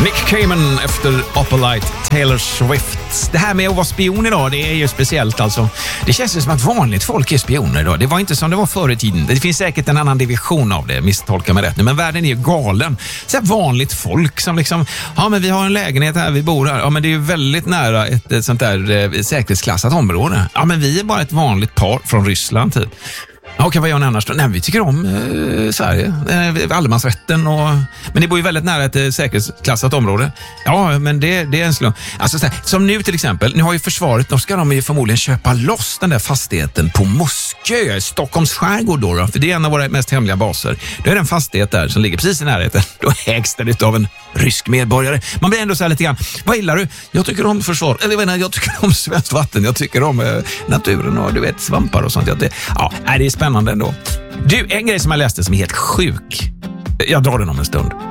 Nick Cayman efter Opalite, Taylor Swift. Det här med att vara spion idag, det är ju speciellt alltså. Det känns ju som att vanligt folk är spioner idag. Det var inte som det var förr i tiden. Det finns säkert en annan division av det, misstolkar mig rätt nu. Men världen är ju galen. Så här vanligt folk som liksom, ja men vi har en lägenhet här, vi bor här. Ja men det är ju väldigt nära ett sånt där säkerhetsklassat område. Ja men vi är bara ett vanligt par från Ryssland typ. Okej, vad gör ni annars då? Nej, vi tycker om Sverige, allemansrätten men det bor ju väldigt nära ett säkerhetsklassat område. Ja, men det är en slump. Alltså, så här, som nu till exempel, nu har ju försvaret, då ska de ju förmodligen köpa loss den där fastigheten på Muskö, Stockholms skärgård då, för det är en av våra mest hemliga baser. Då är det en fastighet där som ligger precis i närheten. Då ägs den av en rysk medborgare. Man blir ändå så här lite grann, vad gillar du? Jag tycker om försvar, eller jag tycker om svenskt vatten, jag tycker om naturen och du vet, svampar och sånt. Det är spännande ändå. Du, en grej som jag läste som är helt sjuk. Jag drar den om en stund.